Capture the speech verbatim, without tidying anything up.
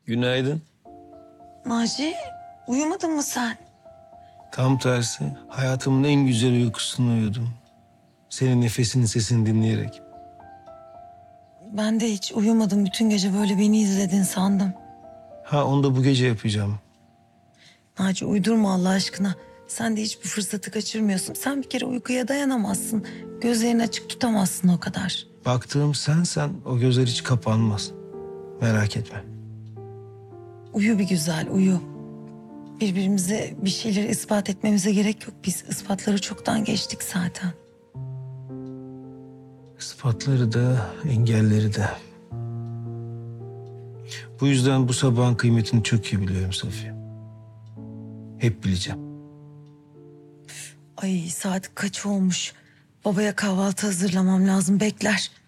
Günaydın. Naci, uyumadın mı sen? Tam tersi. Hayatımın en güzel uykusunu uyudum. Senin nefesinin sesini dinleyerek. Ben de hiç uyumadım. Bütün gece böyle beni izledin sandım. Ha onu da bu gece yapacağım. Naci uydurma Allah aşkına. Sen de hiç bu fırsatı kaçırmıyorsun. Sen bir kere uykuya dayanamazsın. Gözlerini açık tutamazsın o kadar. Baktığım sensen o gözler hiç kapanmaz. Merak etme. Uyu bir güzel, uyu. Birbirimize bir şeyleri ispat etmemize gerek yok. Biz ispatları çoktan geçtik zaten. Ispatları da, engelleri de. Bu yüzden bu sabahın kıymetini çok iyi biliyorum Safiye. Hep bileceğim. Ay saat kaç olmuş? Babaya kahvaltı hazırlamam lazım. Bekler.